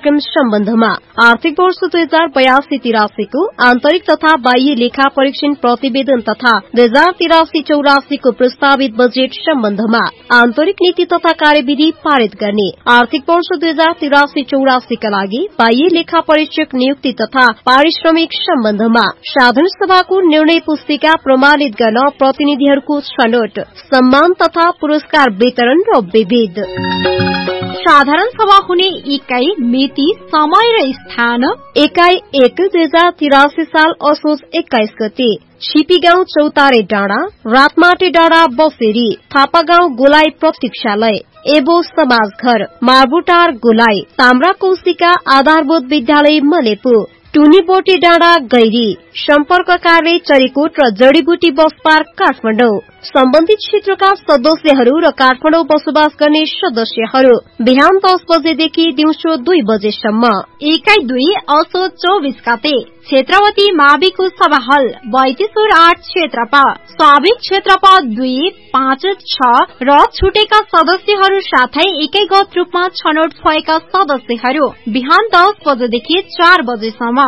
कार्यक्रम सम्बन्धमा आर्थिक वर्ष 2082-83 को आन्तरिक तथा बाह्य लेखा परीक्षण प्रतिवेदन तथा 2083-84 को प्रस्तावित बजेट सम्बन्धमा आन्तरिक नीति तथा कार्यविधि पारित गर्ने, आर्थिक वर्ष 2083-84 का लागि बाह्य लेखा परीक्षक नियुक्ति तथा पारिश्रमिक सम्बन्धमा साधारण सभाको निर्णय पुस्तिका प्रमाणित गर्न प्रतिनिधिहरूको छनौट, सम्मान तथा पुरस्कार वितरण र विविध। साधारण सभा हुने इकाई, मिति, समय र स्थान। इकाई 1 2083 साल असोज 21 गते छिपी गाउँ चौतारे डाँडा, रातमाटे डाँडा बसेरी, थापा गाउँ गोलाइ प्रतीक्षालय, एबो समाज घर, मार्बुटार गोलाइ, ताम्रा कौशिका आधारभूत विद्यालय मलेपु, टुनीबोटी डाँडा गैरी, सम्पर्क कार्य चरीकोट र जडीबुटी बस पार्क काठमाडौँ। सम्बन्धित क्षेत्रका सदस्यहरू र काठमाडौँ बसोबास गर्ने सदस्यहरू बिहान 10 बजेदेखि दिउँसो 2 बजेसम्म। इकाई 2 असोज 24 गते क्षेत्रवती माविको सभा हल, 3208 क्षेत्रपा, स्वाभाविक क्षेत्रपा 2, 5, 6 र छुटेका सदस्यहरू साथै इकाइगत रूपमा छनौट भएका सदस्यहरू बिहान 10 बजेदेखि 4 बजेसम्म।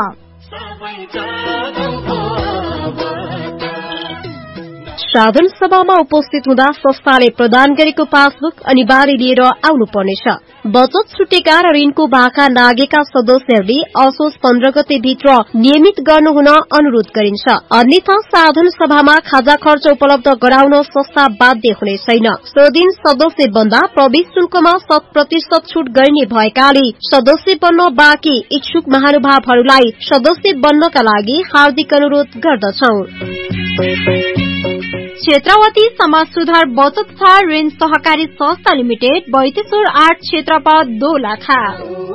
साधारण सभामा उपस्थित हुँदा संस्थाले प्रदान गरेको पासबुक अनिवार्य लिएर आउनुपर्नेछ। बचत छुटेका र ऋणको भाका नागेका सदस्यहरूले असोज 15 गते भित्र नियमित गर्नुहुन अनुरोध गरिन्छ। अन्यथा साधारण सभामा खाजा खर्च उपलब्ध गराउन संस्था बाध्य हुने छैन। सो दिन सदस्य बन्दा प्रवेश शुल्कमा 100% छूट गरिने भएकाले सदस्य बन्न बाँकी इच्छुक महानुभावहरूलाई सदस्य बन्नका लागि हार्दिक अनुरोध गर्दछौं। क्षेत्रवती समाज सुधार बचत तथा ऋण सहकारी संस्था लिमिटेड, 3208 क्षेत्रपा 2 लाखा।